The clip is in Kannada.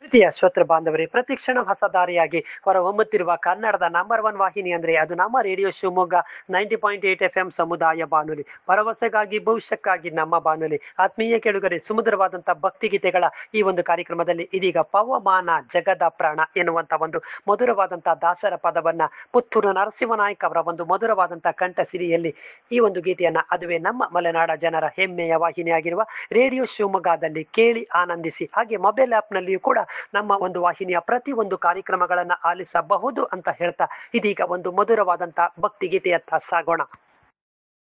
ಪ್ರೀತಿಯ ಶ್ರೋತೃ ಬಾಂಧವರೇ, ಪ್ರತಿಕ್ಷಣ ಹೊಸ ದಾರಿಯಾಗಿ ಹೊರಹೊಮ್ಮುತ್ತಿರುವ ಕನ್ನಡದ ನಂಬರ್ ಒನ್ ವಾಹಿನಿ ಅಂದ್ರೆ ಅದು ನಮ್ಮ ರೇಡಿಯೋ ಶಿವಮೊಗ್ಗ 90.8 FM ಸಮುದಾಯ ಬಾನುಲಿ. ಭರವಸೆಗಾಗಿ ಭವಿಷ್ಯಕ್ಕಾಗಿ ನಮ್ಮ ಬಾನುಲಿ. ಆತ್ಮೀಯ ಕೇಳುಗರೆ, ಸುಮಧುರವಾದಂತಹ ಭಕ್ತಿಗೀತೆಗಳ ಈ ಒಂದು ಕಾರ್ಯಕ್ರಮದಲ್ಲಿ ಇದೀಗ ಪವಮಾನ ಜಗದ ಪ್ರಾಣ ಎನ್ನುವಂತ ಒಂದು ಮಧುರವಾದಂತಹ ದಾಸರ ಪದವನ್ನ ಪುತ್ತೂರು ನರಸಿಂಹನಾಯ್ಕ ಅವರ ಒಂದು ಮಧುರವಾದಂತಹ ಕಂಠ ಸಿರಿಯಲ್ಲಿ ಈ ಒಂದು ಗೀತೆಯನ್ನ ಅದುವೇ ನಮ್ಮ ಮಲೆನಾಡ ಜನರ ಹೆಮ್ಮೆಯ ವಾಹಿನಿಯಾಗಿರುವ ರೇಡಿಯೋ ಶಿವಮೊಗ್ಗದಲ್ಲಿ ಕೇಳಿ ಆನಂದಿಸಿ. ಹಾಗೆ ಮೊಬೈಲ್ ಆಪ್ ನಲ್ಲಿಯೂ ಕೂಡ ನಮ್ಮ ಒಂದು ವಾಹಿನಿಯ ಪ್ರತಿ ಒಂದು ಕಾರ್ಯಕ್ರಮಗಳನ್ನ ಆಲಿಸಬಹುದು ಅಂತ ಹೇಳ್ತಾ ಇದೀಗ ಒಂದು ಮಧುರವಾದಂತಹ ಭಕ್ತಿ ಗೀತೆಯತ್ತ ಸಾಗೋಣ.